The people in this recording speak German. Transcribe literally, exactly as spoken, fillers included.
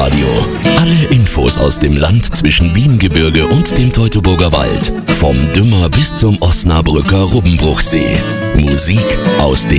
Live-Radio. Alle Infos aus dem Land zwischen Wiengebirge und dem Teutoburger Wald. Vom Dümmer bis zum Osnabrücker Rubbenbruchsee. Musik aus dem